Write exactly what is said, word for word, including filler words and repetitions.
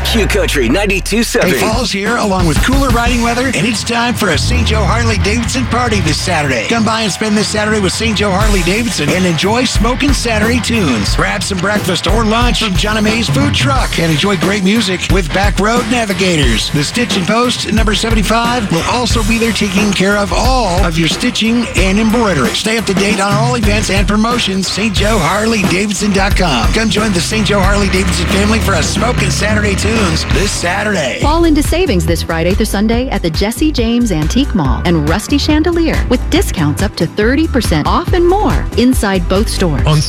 Q Country ninety-two point seven. Hey, fall's here, along with cooler riding weather, and it's time for a Saint Joe Harley-Davidson party this Saturday. Come by and spend this Saturday with Saint Joe Harley-Davidson and enjoy smoking Saturday tunes. Grab some breakfast or lunch from Johnny Mae's food truck and enjoy great music with Back Road Navigators. The Stitch and Post number seventy-five will also be there taking care of all of your stitching and embroidery. Stay up to date on all events and promotions. St Joe Harley Davidson dot com. Come join the Saint Joe Harley-Davidson family for a smoking Saturday tunes this Saturday. Fall into savings this Friday through Sunday at the Jesse James Antique Mall and Rusty Chandelier with discounts up to thirty percent off and more inside both stores. On